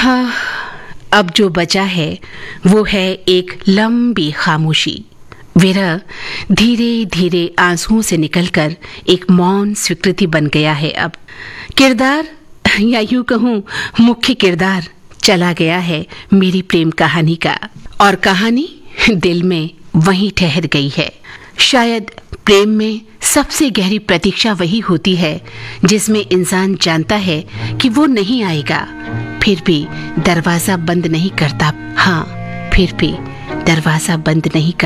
हाँ, अब जो बचा है वो है एक लंबी खामोशी। विरह धीरे धीरे आंसुओं से निकलकर एक मौन स्वीकृति बन गया है। अब किरदार या यूं कहूं मुख्य किरदार चला गया है मेरी प्रेम कहानी का, और कहानी दिल में वहीं ठहर गई है। शायद प्रेम में सबसे गहरी प्रतीक्षा वही होती है जिसमें इंसान जानता है कि वो नहीं आएगा, फिर भी दरवाजा बंद नहीं करता। हाँ, फिर भी दरवाजा बंद नहीं करता।